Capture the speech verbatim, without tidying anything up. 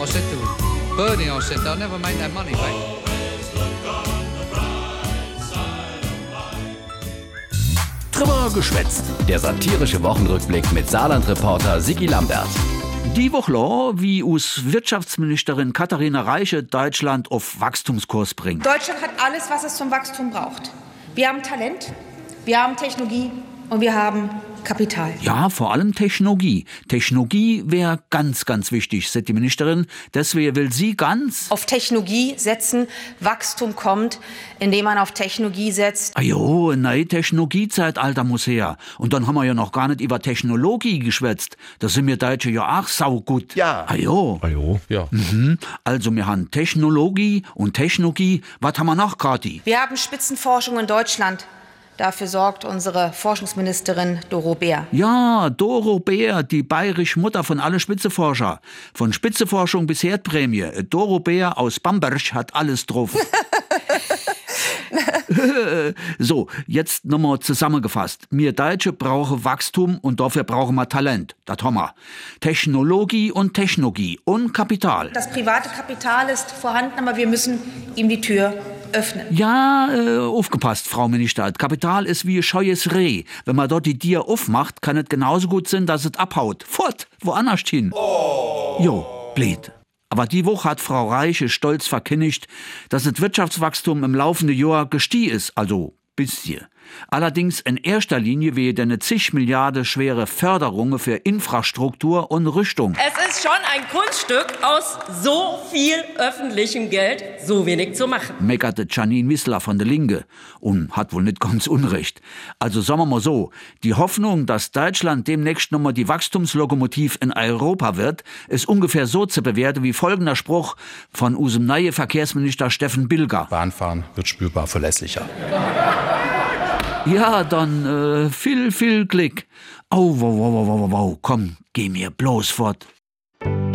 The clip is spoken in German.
I said to Bernie, I said, they'll never make that money back. Drüber geschwätzt. Der satirische Wochenrückblick mit Saarland-Reporter Sigi Lambert. Die Woche lang, wie us Wirtschaftsministerin Katharina Reiche Deutschland auf Wachstumskurs bringt. Deutschland hat alles, was es zum Wachstum braucht. Wir haben Talent, wir haben Technologie und wir haben Kapital. Ja, vor allem Technologie. Technologie wäre ganz, ganz wichtig, sagt die Ministerin. Deswegen will sie ganz auf Technologie setzen. Wachstum kommt, indem man auf Technologie setzt. Ah jo, ein neue Technologiezeitalter muss her. Und dann haben wir ja noch gar nicht über Technologie geschwätzt. Da sind wir Deutsche ja auch saugut. Ja. Ah jo. Ah jo, ja. Mhm. Also wir haben Technologie und Technologie. Was haben wir noch, Kathi? Wir haben Spitzenforschung in Deutschland. Dafür sorgt unsere Forschungsministerin Doro Bär. Ja, Doro Bär, die bayerische Mutter von alle Spitzenforscher. Von Spitzenforschung bis Herdprämie. Doro Bär aus Bamberg hat alles drauf. So, jetzt nochmal zusammengefasst. Wir Deutsche brauchen Wachstum und dafür brauchen wir Talent. Das haben wir. Technologie und Technologie und Kapital. Das private Kapital ist vorhanden, aber wir müssen ihm die Tür öffnen. Ja, äh, aufgepasst, Frau Minister. Das Kapital ist wie ein scheues Reh. Wenn man dort die Tür aufmacht, kann es genauso gut sein, dass es abhaut. Fort, woanders hin. Oh. Jo, blöd. Aber die Woche hat Frau Reiche stolz verkündigt, dass das Wirtschaftswachstum im laufenden Jahr gestiegen ist, also bisschen. Allerdings in erster Linie wegen eine zig Milliarden schwere Förderungen für Infrastruktur und Rüstung. Es ist schon ein Kunststück, aus so viel öffentlichem Geld so wenig zu machen. Meckerte Janine Wissler von der Linke und hat wohl nicht ganz unrecht. Also sagen wir mal so, die Hoffnung, dass Deutschland demnächst nochmal die Wachstumslokomotiv in Europa wird, ist ungefähr so zu bewerten wie folgender Spruch von unserem neuen Verkehrsminister Steffen Bilger. Bahnfahren wird spürbar verlässlicher. Ja, dann äh, viel, viel Glück. Oh, wow, wow, wow, wow, wow, komm, geh mir bloß fort.